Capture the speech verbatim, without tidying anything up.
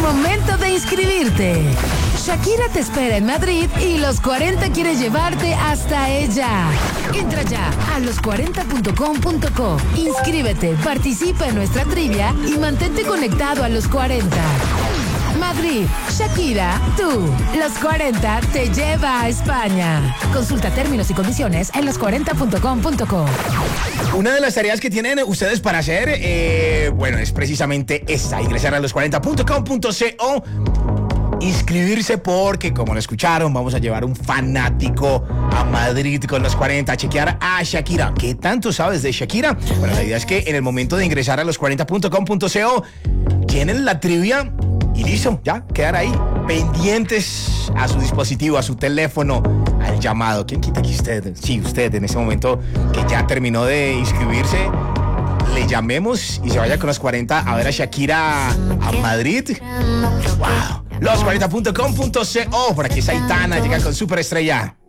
momento de inscribirte. Shakira te espera en Madrid y Los cuarenta quiere llevarte hasta ella. Entra ya a los cuarenta punto com punto co. Inscríbete, participa en nuestra trivia y mantente conectado a Los cuarenta. Madrid, Shakira, tú. Los cuarenta te lleva a España. Consulta términos y condiciones en los cuarenta punto com punto co. Una de las tareas que tienen ustedes para hacer, eh, bueno, es precisamente esta: ingresar a los cuarenta punto com punto co, inscribirse, porque como lo escucharon, vamos a llevar un fanático a Madrid con los cuarenta a chequear a Shakira. ¿Qué tanto sabes de Shakira? Bueno, la idea es que en el momento de ingresar a los cuarenta punto com punto co llenen la trivia y listo, ya, quedar ahí pendientes a su dispositivo, a su teléfono, al llamado. ¿Quién quita que usted, sí, usted en ese momento que ya terminó de inscribirse, le llamemos y se vaya con los cuarenta a ver a Shakira a Madrid? ¡Wow! los cuarenta punto com punto co, por aquí es Aitana, llega con Superestrella.